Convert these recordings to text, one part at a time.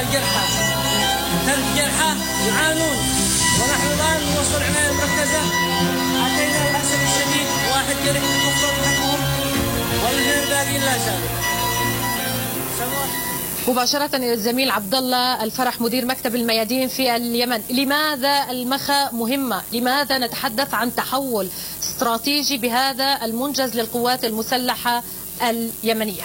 الجرحى، 3 جرحى يعانون، ونحن الآن نوصل عناية مركزة. أتينا للأسف الشديد 1 جريح مفقود حقهم والاثنين باقيين لا زالوا. مباشرة إلى الزميل عبد الله الفرح مدير مكتب الميادين في اليمن. لماذا المخا مهمة؟ لماذا نتحدث عن تحول استراتيجي بهذا المنجز للقوات المسلحة اليمنية؟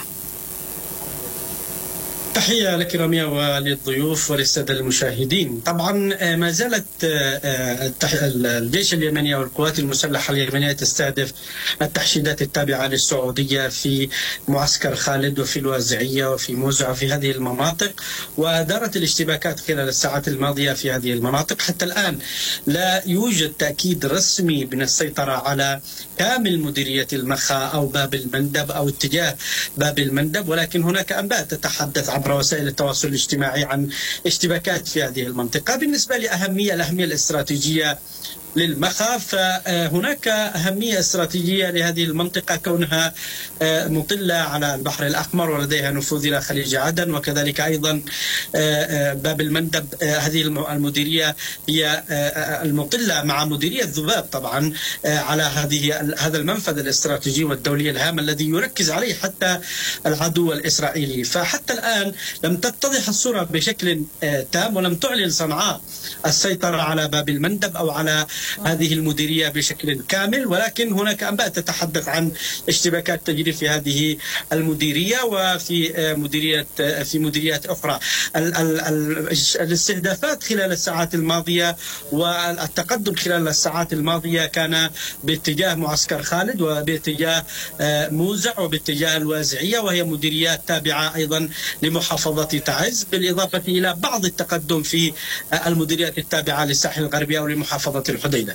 تحية لك رامية وللضيوف وللسادة المشاهدين. طبعا ما زالت الجيش اليمني والقوات المسلحة اليمنية تستهدف التحشيدات التابعة للسعودية في معسكر خالد وفي الوازعية وفي موزع وفي هذه المناطق، ودارت الاشتباكات خلال الساعات الماضية في هذه المناطق. حتى الآن لا يوجد تأكيد رسمي من السيطرة على كامل مديرية المخا أو باب المندب أو اتجاه باب المندب، ولكن هناك أنباء تتحدث عبر وسائل التواصل الاجتماعي عن اشتباكات في هذه المنطقة. بالنسبة الأهمية الاستراتيجية للمخا، فهناك أهمية استراتيجية لهذه المنطقة كونها مطلة على البحر الأحمر ولديها نفوذ إلى خليج عدن، وكذلك أيضا باب المندب. هذه المديرية هي المطلة مع مديرية ذباب طبعا على هذا المنفذ الاستراتيجي والدولي الهام الذي يركز عليه حتى العدو الإسرائيلي. فحتى الآن لم تتضح الصورة بشكل تام، ولم تعلن صنعاء السيطرة على باب المندب أو على هذه المديرية بشكل كامل، ولكن هناك أنباء تتحدث عن اشتباكات تجري في هذه المديرية وفي مديريات أخرى. الاستهدافات خلال الساعات الماضية والتقدم خلال الساعات الماضية كان باتجاه معسكر خالد وباتجاه موزع وباتجاه الوازعية، وهي مديريات تابعة أيضا لمحافظة تعز، بالإضافة إلى بعض التقدم في المديريات التابعة للساحل الغربي أو لمحافظة الحديدة.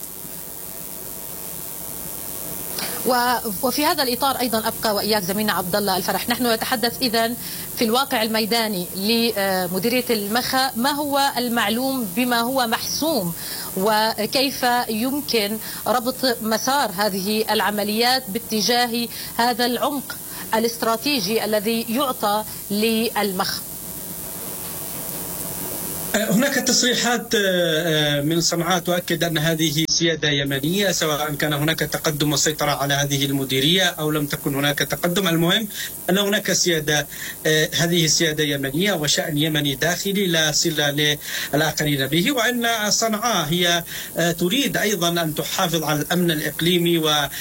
وفي هذا الإطار أيضا أبقى وإياك زميلنا عبد الله الفرح، نحن نتحدث إذن في الواقع الميداني لمديرية المخا. ما هو المعلوم بما هو محسوم، وكيف يمكن ربط مسار هذه العمليات باتجاه هذا العمق الاستراتيجي الذي يعطى للمخا؟ هناك تصريحات من صنعاء تؤكد أن هذه سيادة يمنية، سواء كان هناك تقدم وسيطرة على هذه المديرية أو لم تكن هناك تقدم. المهم أن هناك سيادة، هذه سيادة يمنية وشأن يمني داخلي لا صلة للآخرين به، وأن صنعاء هي تريد أيضا أن تحافظ على الأمن الإقليمي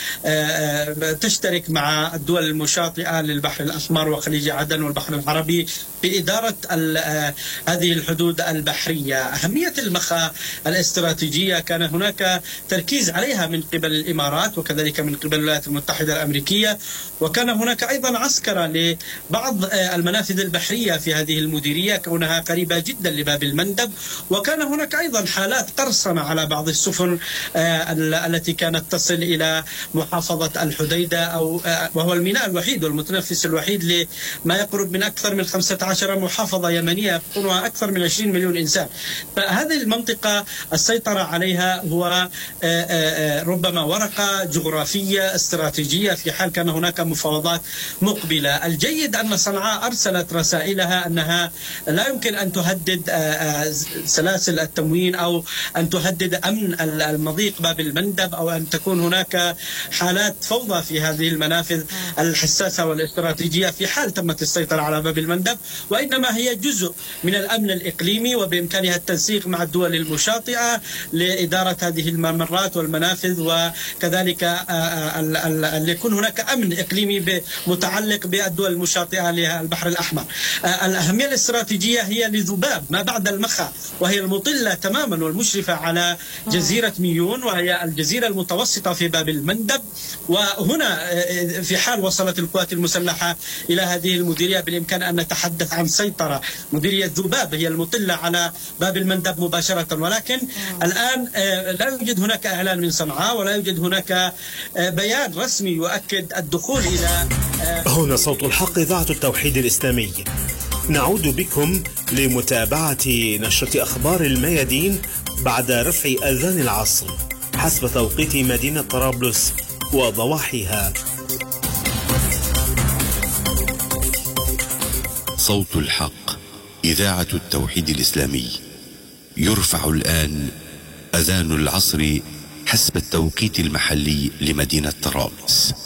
وتشترك مع الدول المشاطئة للبحر الأحمر وخليج عدن والبحر العربي في إدارة هذه الحدود البحرية. أهمية المخا الاستراتيجية كان هناك تركيز عليها من قبل الإمارات وكذلك من قبل الولايات المتحدة الأمريكية، وكان هناك أيضا عسكرة لبعض المنافذ البحرية في هذه المديرية كونها قريبة جدا لباب المندب، وكان هناك أيضا حالات قرصنة على بعض السفن التي كانت تصل إلى محافظة الحديدة وهو الميناء الوحيد والمتنفس الوحيد لما يقرب من أكثر من 15 محافظة يمنية يسكنها أكثر من 20 مليون إنسان. فهذه المنطقة السيطرة عليها هو ربما ورقة جغرافية استراتيجية في حال كان هناك مفاوضات مقبلة. الجيد أن صنعاء أرسلت رسائلها أنها لا يمكن أن تهدد سلاسل التموين أو أن تهدد أمن المضيق باب المندب أو أن تكون هناك حالات فوضى في هذه المنافذ الحساسة والاستراتيجية في حال تمت السيطرة على باب المندب، وإنما هي جزء من الأمن الإقليمي وبإمكانها التنسيق مع الدول المشاطئة لإدارة هذه الممرات والمنافذ، وكذلك أن يكون هناك أمن إقليمي متعلق بالدول المشاطئة للبحر الأحمر. الأهمية الاستراتيجية هي لذباب ما بعد المخا، وهي المطلة تماما والمشرفة على جزيرة ميون وهي الجزيرة المتوسطة في باب المندب. وهنا في حال وصلت القوات المسلحة إلى هذه المديرية بالإمكان أن نتحدث عن سيطرة. مديرية ذباب هي المطلة على باب المندب مباشرة، ولكن الآن لا يوجد هناك إعلان من صنعاء ولا يوجد هناك بيان رسمي يؤكد الدخول إلى هنا صوت الحق إذاعة التوحيد الإسلامي. نعود بكم لمتابعة نشرة أخبار الميادين بعد رفع أذان العصر حسب توقيت مدينة طرابلس وضواحيها. صوت الحق إذاعة التوحيد الإسلامي. يرفع الآن أذان العصر حسب التوقيت المحلي لمدينة طرابلس.